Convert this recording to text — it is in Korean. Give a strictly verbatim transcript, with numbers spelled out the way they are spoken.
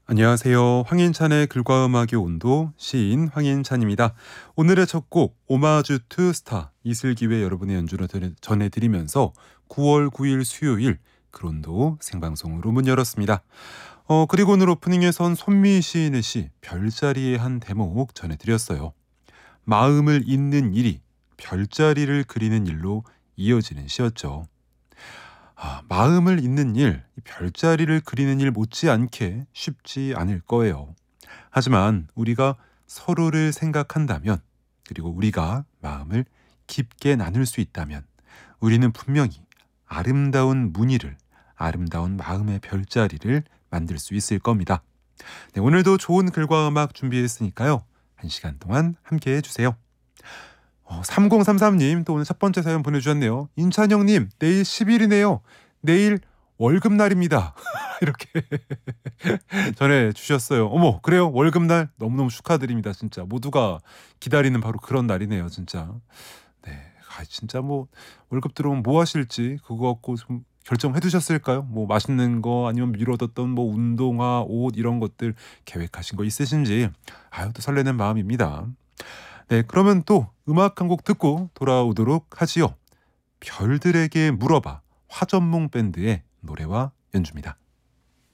안녕하세요. 황인찬의 글과 음악의 온도 시인 황인찬입니다. 오늘의 첫 곡 오마주 투 스타 이슬기회 여러분의 연주를 들- 전해드리면서 구월 구일 수요일 그론도 생방송으로 문 열었습니다. 어, 그리고 오늘 오프닝에선 손미 시인의 시 별자리의 한 대목 전해드렸어요. 마음을 잇는 일이 별자리를 그리는 일로 이어지는 시였죠. 아, 마음을 잇는 일, 이 별자리를 그리는 일 못지않게 쉽지 않을 거예요. 하지만 우리가 서로를 생각한다면, 그리고 우리가 마음을 깊게 나눌 수 있다면, 우리는 분명히 아름다운 무늬를, 아름다운 마음의 별자리를 만들 수 있을 겁니다. 네, 오늘도 좋은 글과 음악 준비했으니까요. 한 시간 동안 함께 해주세요. 어, 삼공삼삼 님 또 오늘 첫 번째 사연 보내주셨네요. 인찬형님, 내일 십 일이네요. 내일 월급날입니다. 이렇게 전해주셨어요. 어머, 그래요? 월급날 너무너무 축하드립니다. 진짜 모두가 기다리는 바로 그런 날이네요. 진짜. 네, 아, 진짜 뭐 월급 들어오면 뭐 하실지 그거 갖고 좀 결정해 두셨을까요? 뭐 맛있는 거 아니면 미뤄뒀던 뭐 운동화, 옷 이런 것들 계획하신 거 있으신지 아유 또 설레는 마음입니다. 네, 그러면 또 음악 한 곡 듣고 돌아오도록 하지요. 별들에게 물어봐 화전몽 밴드의 노래와 연주입니다.